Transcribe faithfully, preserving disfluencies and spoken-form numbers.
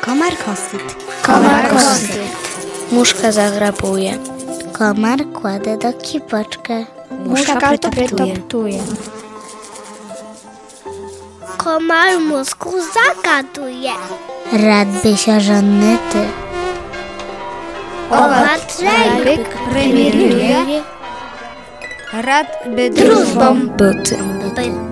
Komar kosyt. Komar kosyt. Muszka zagrabuje. Komar kładę do kipoczkę. Muszka pretoptuje. Komar mózgu zagaduje. Rad by się żonny ty. Owad trajbyk remieriuje. Rad by drużbą by